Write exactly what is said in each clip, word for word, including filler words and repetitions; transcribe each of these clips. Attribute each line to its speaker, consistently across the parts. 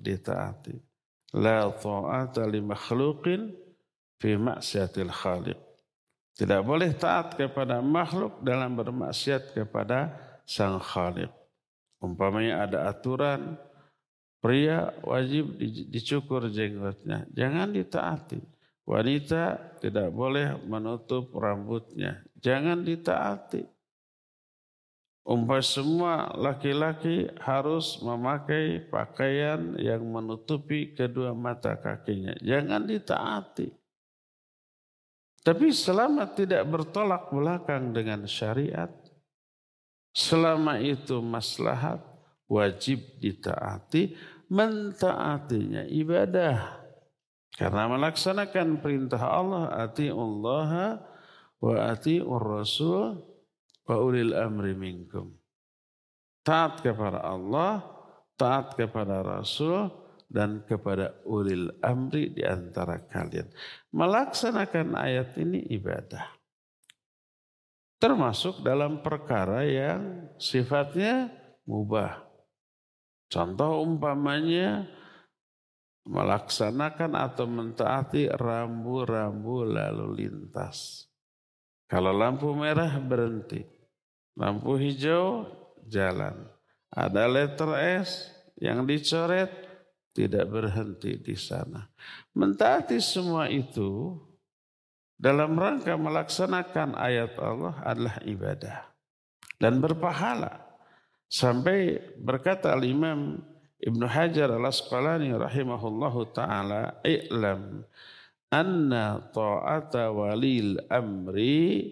Speaker 1: ditaati. La ta'ata li makhluqin fi maksiatil khaliq. Tidak boleh taat kepada makhluk dalam bermaksiat kepada sang khaliq. Umpamanya ada aturan pria wajib dicukur jenggotnya, jangan ditaati. Wanita tidak boleh menutup rambutnya, jangan ditaati. Umpamanya semua laki-laki harus memakai pakaian yang menutupi kedua mata kakinya, jangan ditaati. Tapi selama tidak bertolak belakang dengan syariat, selama itu maslahat, wajib ditaati, mentaatinya ibadah. Karena melaksanakan perintah Allah, ati'ullaha wa ati'ur rasul wa ulil amri minkum. Taat kepada Allah, taat kepada Rasul, dan kepada ulil amri di antara kalian. Melaksanakan ayat ini ibadah. Termasuk dalam perkara yang sifatnya mubah. Contoh umpamanya melaksanakan atau mentaati rambu-rambu lalu lintas. Kalau lampu merah berhenti, lampu hijau jalan. Ada letter S yang dicoret, tidak berhenti di sana. Mentaati semua itu dalam rangka melaksanakan ayat Allah adalah ibadah dan berpahala. Sampai berkata Imam Ibnu Hajar Al-Asqalani rahimahullahu ta'ala, i'lam anna ta'ata walil amri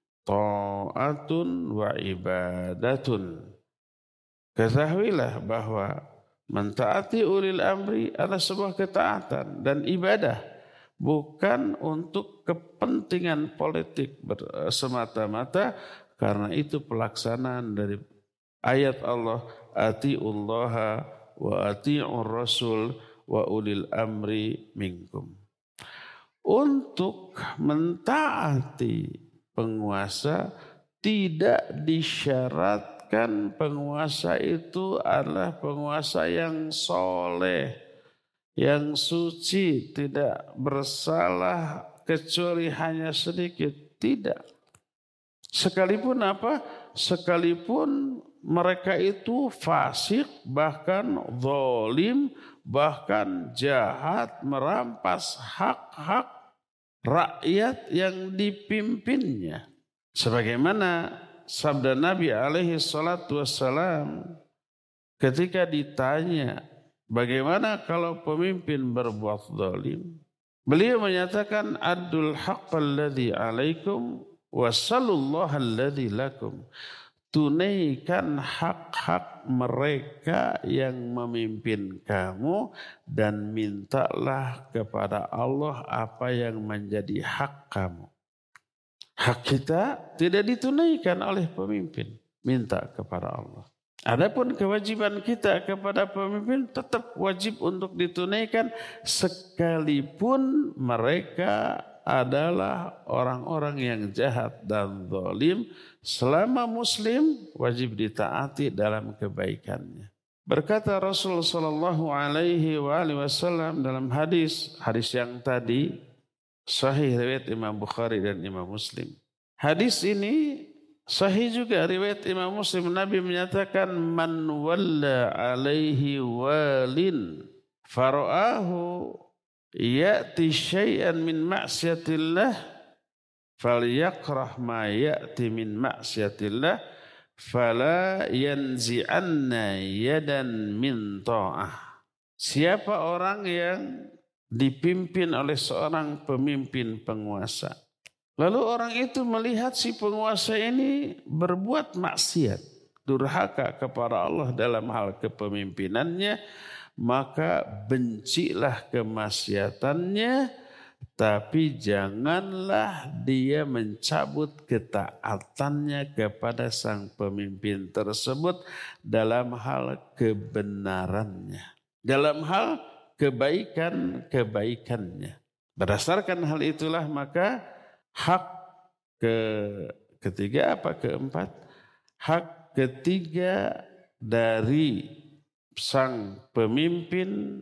Speaker 1: ta'atun wa ibadatun. Ketahuilah bahwa mentaati ulil amri adalah sebuah ketaatan dan ibadah, bukan untuk kepentingan politik semata-mata, karena itu pelaksanaan dari ayat Allah, ati'ullaha wa ati'ur rasul wa ulil amri minkum. Untuk mentaati penguasa tidak disyarat kan penguasa itu adalah penguasa yang soleh, yang suci, tidak bersalah kecuali hanya sedikit. Tidak. Sekalipun apa? Sekalipun mereka itu fasik, bahkan zalim, bahkan jahat, merampas hak-hak rakyat yang dipimpinnya. Sebagaimana sabda Nabi alaihi salatu wassalam ketika ditanya bagaimana kalau pemimpin berbuat zalim, beliau menyatakan adul haqqal ladzi alaikum wasallallahu alladzi lakum. Tunaikan hak-hak mereka yang memimpin kamu dan mintalah kepada Allah apa yang menjadi hak kamu. Hak kita tidak ditunaikan oleh pemimpin, minta kepada Allah. Adapun kewajiban kita kepada pemimpin tetap wajib untuk ditunaikan sekalipun mereka adalah orang-orang yang jahat dan zalim. Selama muslim wajib ditaati dalam kebaikannya. Berkata Rasul sallallahu alaihi wasallam dalam hadis hadis yang tadi sahih riwayat Imam Bukhari dan Imam Muslim. Hadis ini sahih juga riwayat Imam Muslim. Nabi menyatakan man walla alaihi walin fara'ahu ya'ti syai'an min ma'siyatillah falyakrah ma ya'ti min ma'siyatillah fala yanzi'anna yadan min ta'ah. Siapa orang yang dipimpin oleh seorang pemimpin penguasa, lalu orang itu melihat si penguasa ini berbuat maksiat, durhaka kepada Allah dalam hal kepemimpinannya, maka bencilah kemaksiatannya, tapi janganlah dia mencabut ketaatannya kepada sang pemimpin tersebut dalam hal kebenarannya, dalam hal kebaikan-kebaikannya. Berdasarkan hal itulah maka hak ke ketiga apa keempat? Hak ketiga dari sang pemimpin